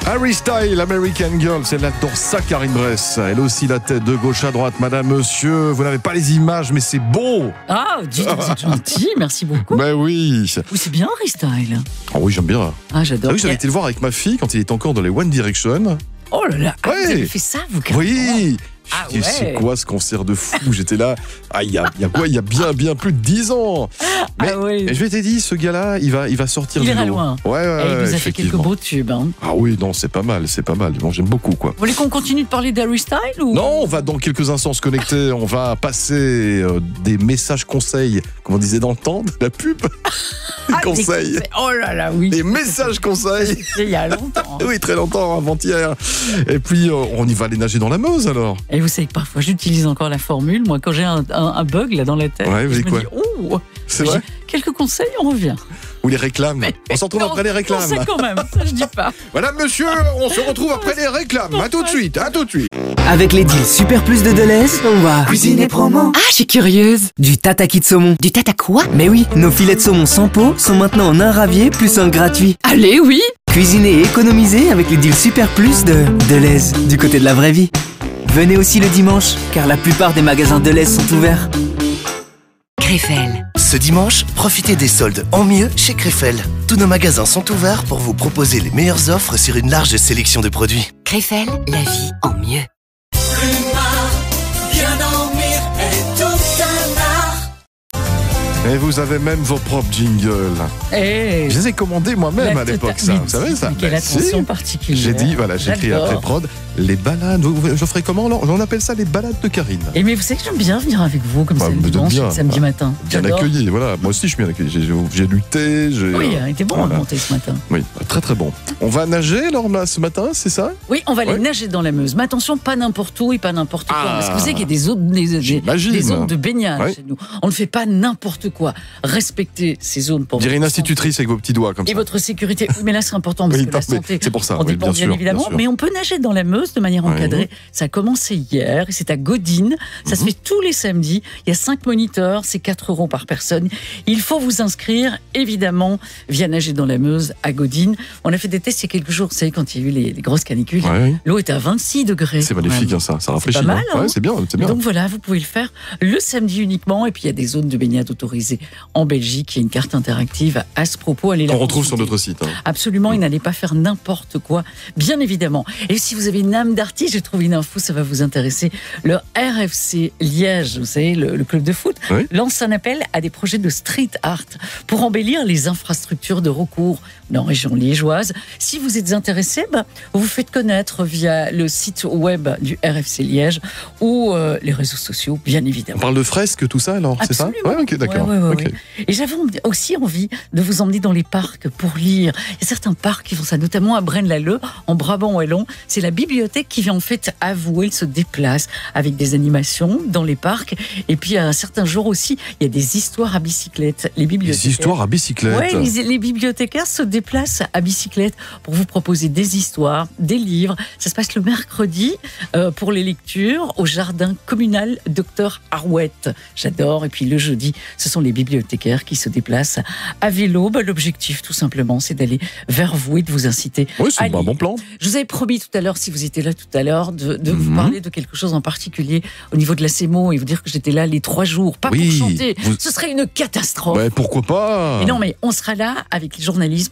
Harry Style, American Girl, elle adore ça, Karine Bress. Elle aussi la tête de gauche à droite, madame, monsieur. Vous n'avez pas les images, mais c'est beau. Ah, dites, vous êtes gentil, merci beaucoup. Ben oui. Oui, c'est bien Harry Style. Ah oui, j'aime bien. Ah, j'adore. Ah oui, j'avais été le voir avec ma fille quand il était encore dans les One Direction. Oh là là, ah, Ouais. vous avez fait ça, vous, carrément. Oui. Ah Je dis, ouais. c'est quoi ce concert de fou? J'étais là. Ah, il y a quoi? Il y a bien plus de 10 ans. Mais, Ah oui. et je m'étais dit, ce gars-là, il va sortir Il du ira lot. loin. Ouais, Et il nous a fait quelques effectivement. beaux tubes. Hein. Ah oui, non, c'est pas mal. Bon, j'aime beaucoup, quoi. Vous voulez qu'on continue de parler d'Harry Style ou... Non, on va dans quelques instants se connecter. On va passer des messages conseils, comme on disait dans le temps, de la pub. Des Ah, conseils. Oh là là, oui. Des messages conseils. C'était il y a longtemps. Oui, très longtemps, avant-hier. Et puis, on y va aller nager dans la Meuse, alors. Et vous savez que parfois, j'utilise encore la formule. Moi, quand j'ai un bug là dans la tête, Ouais, vous je dites me quoi? dis, oh, C'est vrai? quelques conseils, on revient. Ou les réclames. On se retrouve Non, après les réclames. non, c'est quand même, ça je dis pas. Madame, monsieur, on se retrouve après les réclames. À tout de suite, à tout de suite. Avec les deals Super Plus de Deleuze, on va cuisiner promo. Ah, je suis curieuse. Du tataki de saumon. Du tata quoi? Mais oui, nos filets de saumon sans peau sont maintenant en un ravier plus un gratuit. Allez, oui. Cuisiner et économiser avec les deals Super Plus de Deleuze, du côté de la vraie vie. Venez aussi le dimanche, car la plupart des magasins Deleuze sont ouverts. Krefel. Ce dimanche, profitez des soldes en mieux chez Krefel. Tous nos magasins sont ouverts pour vous proposer les meilleures offres sur une large sélection de produits. Krefel, la vie en mieux. Et vous avez même vos propres jingles. Et Je les ai commandés moi-même à l'époque, ça. Vous savez ça? Quelle Ben, si. attention particulière. J'ai dit, voilà, j'ai écrit J'adore. après prod, les balades. Je ferai comment alors? On appelle ça les balades de Karine. Et mais vous savez que j'aime bien venir avec vous comme ça Bah, le de dimanche, bien. samedi matin. Bien J'adore. accueilli, voilà. Moi aussi, je suis bien accueilli. J'ai du thé. Oui, il était bon à Voilà. monter ce matin. Oui, très très bon. On va nager alors là, ce matin, c'est ça? Oui, on va aller Ouais. nager dans la Meuse. Mais attention, pas n'importe où et pas n'importe Ah. quand. Parce que vous savez qu'il y a des zones, J'imagine. des zones de baignade Ouais. chez nous. On ne fait pas n'importe quoi. Respectez ces zones pour Dirais une votre santé institutrice avec vos petits doigts comme et ça. votre sécurité. Oui, mais là, c'est important parce Oui, que la non, mais santé, c'est pour ça, on oui, dépend bien bien sûr, évidemment. bien sûr. Mais on peut nager dans la Meuse de manière Oui. encadrée. Ça a commencé hier et c'est à Godine. Ça se fait tous les samedis. Il y a 5 moniteurs, c'est 4 € par personne. Il faut vous inscrire, évidemment, via nager dans la Meuse à Godine. On a fait des tests il y a quelques jours, vous savez, quand il y a eu les grosses canicules. Ouais. L'eau était à 26 degrés. C'est quand magnifique, même. hein, ça rafraîchit. pas mal, hein. Ouais, c'est bien, c'est Et bien. donc voilà, vous pouvez le faire le samedi uniquement. Et puis il y a des zones de baignade autorisées en Belgique. Il y a une carte interactive à ce propos. Allez la On retrouve sur consulter. notre site. Hein. Absolument, et n'allez pas faire n'importe quoi, bien évidemment. Et si vous avez une âme d'artiste, j'ai trouvé une info, ça va vous intéresser. Le RFC Liège, vous savez, le club de foot, Oui. lance un appel à des projets de street art pour embellir les infrastructures de recours dans la région liégeoise. Si vous êtes intéressé, vous vous faites connaître via le site web du RFC Liège ou les réseaux sociaux, bien On évidemment. parle de fresques, tout ça alors, c'est ça? Absolument. Ouais, ok, d'accord. Ouais, ouais, Ok. ouais. Et j'avais aussi envie de vous emmener dans les parcs pour lire. Il y a certains parcs qui font ça, notamment à Braine-l'Alleud, en Brabant-Wallon. C'est la bibliothèque qui vient en fait à vous. Elle se déplace avec des animations dans les parcs. Et puis à un certain jour aussi, il y a des histoires à bicyclette. Les bibliothécaires. Des histoires à bicyclette. Ouais, les bibliothécaires se déplacent à bicyclette pour vous proposer des histoires, des livres. Ça se passe le mercredi pour les lectures au jardin communal Dr Arouette. J'adore. Et puis le jeudi, ce sont les bibliothécaires qui se déplacent à vélo. L'objectif, tout simplement, c'est d'aller vers vous et de vous inciter Oui, c'est à un lire. bon plan. Je vous avais promis tout à l'heure, si vous étiez là tout à l'heure, de vous parler de quelque chose en particulier au niveau de la CEMO et vous dire que j'étais là les 3 jours. Pas Oui, pour chanter. vous- Ce serait une catastrophe. Ouais, pourquoi pas? Et non, mais on sera là avec les journalistes,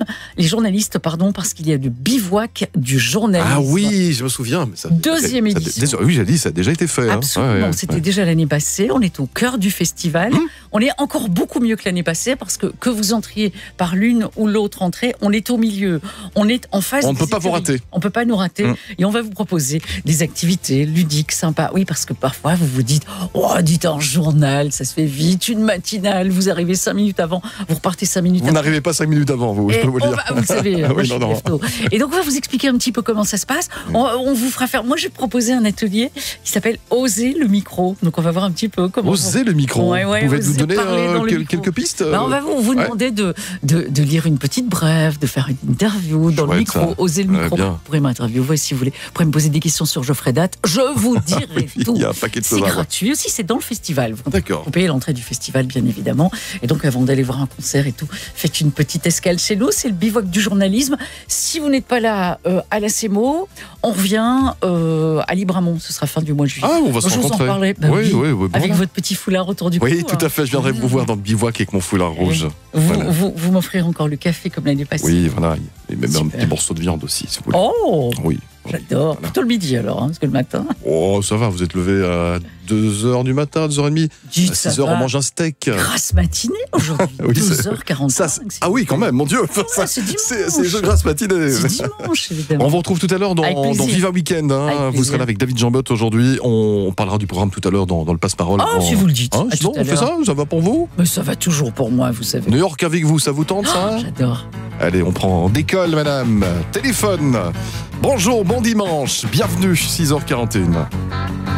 parce qu'il y a le bivouac du journalisme. Ah oui, je me souviens. Mais ça, Deuxième ça- édition. Oui, j'ai dit, ça a déjà été fait. hein. Absolument, Ouais, ouais, c'était ouais. déjà l'année passée. On est au cœur du festival. On est encore beaucoup mieux que l'année passée parce que vous entriez par l'une ou l'autre entrée, on est au milieu. On est en face. On ne des peut pas vous écuries. rater. On ne peut pas nous rater. Et on va vous proposer des activités ludiques, sympas. Oui, parce que parfois vous vous dites, oh, dites un journal, ça se fait vite, une matinale. Vous arrivez 5 minutes avant, vous repartez 5 minutes Vous après. n'arrivez pas 5 minutes avant, vous, je Et peux vous on dire. va- vous savez, Ah moi, oui, je suis non, non. lève tôt. Et donc on va vous expliquer un petit peu comment ça se passe. On vous fera faire. Moi, j'ai proposé un atelier qui s'appelle Oser le micro. Donc on va voir un petit peu comment. Osez le micro. Ouais, ouais, vous pouvez nous osez donner parler dans le micro. quelques pistes? On va vous Ouais. demander de lire une petite brève, de faire une interview dans le Chouette, micro. ça. Osez le Ouais, micro. bien. Vous pourrez m'interviewer si vous voulez. Vous pourrez me poser des questions sur Geoffrey Date. Je vous dirai tout. Il y a un paquet de C'est choses à voir. gratuit aussi, c'est dans le festival. D'accord. Vous payez l'entrée du festival, bien évidemment. Et donc, avant d'aller voir un concert et tout, faites une petite escale chez nous. C'est le bivouac du journalisme. Si vous n'êtes pas là à la CEMO, on revient à Libramont. Ce sera fin du mois de juillet. Ah, on va se Je vous en rencontrer. parlerai. Bah oui, oui, bon. avec votre petit foulard autour du cou. Oui, tout à fait. Je viendrai vous voir dans le bivouac avec mon foulard rouge. Voilà. Vous m'offrirez encore le café comme l'année passée. Oui, voilà. Et même un Super. petit morceau de viande aussi, si vous voulez. Oh, Oui. j'adore. Voilà. Plutôt le midi alors, parce que le matin. Oh, ça va, vous êtes levé à 2h du matin, 2h30. Dites, À ça 6h, on va. mange un steak. Grasse matinée aujourd'hui. Oui, c'est- 12h45. Ça, ah oui, quand même, mon Dieu. Ça, c'est dimanche. c'est les jeux de grâce matinée. C'est dimanche, évidemment. On vous retrouve tout à l'heure Avec plaisir. dans Viva Weekend. Avec Vous plaisir. serez là avec David Jambot aujourd'hui. On parlera du programme tout à l'heure dans le Passe-Parole. Ah, si vous le dites. Hein, À sinon, tout à on fait l'heure. ça. Ça va pour vous? Mais ça va toujours pour moi, vous savez. New York avec vous, ça vous tente, ça? Oh, j'adore. Allez, on prend d'école, madame. Téléphone. Bonjour, bon dimanche. Bienvenue, 6h41.